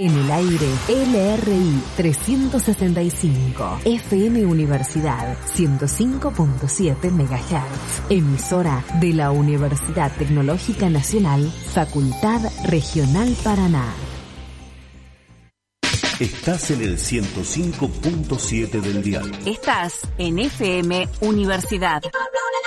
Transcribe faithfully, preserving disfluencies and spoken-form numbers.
En el aire, L R I trescientos sesenta y cinco, F M Universidad ciento cinco punto siete megahertz, emisora de la Universidad Tecnológica Nacional, Facultad Regional Paraná. Estás en el ciento cinco punto siete del dial. Estás en F M Universidad.